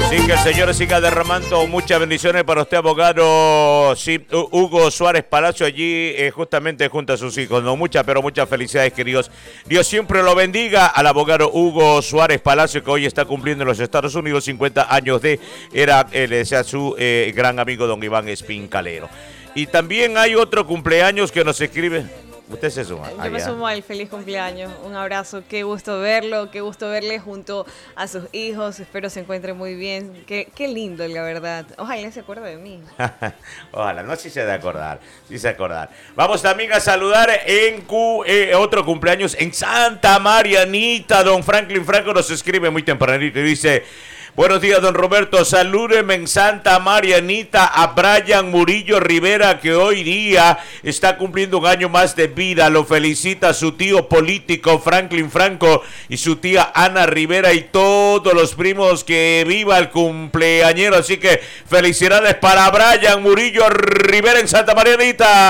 Sí, que el Señor siga derramando muchas bendiciones para usted, abogado. Sí, Hugo Suárez Palacio, allí justamente junto a sus hijos. No muchas, pero muchas felicidades, queridos. Dios siempre lo bendiga al abogado Hugo Suárez Palacio, que hoy está cumpliendo en los Estados Unidos 50 años de era, sea su gran amigo don Iván Espincalero. Y también hay otro cumpleaños que nos escribe. Usted se suma. Yo me sumo al feliz cumpleaños. Un abrazo. Qué gusto verlo. Qué gusto verle junto a sus hijos. Espero se encuentre muy bien. Qué lindo, la verdad. Ojalá se acuerde de mí. Ojalá. No, sí se de acordar. Sí se acordar. Vamos también a saludar en otro cumpleaños en Santa Marianita. Don Franklin Franco nos escribe muy tempranito y dice: buenos días, don Roberto. Salúdeme en Santa Marianita a Brian Murillo Rivera, que hoy día está cumpliendo un año más de vida. Lo felicita su tío político Franklin Franco y su tía Ana Rivera y todos los primos. Que viva el cumpleañero. Así que felicidades para Brian Murillo Rivera en Santa Marianita.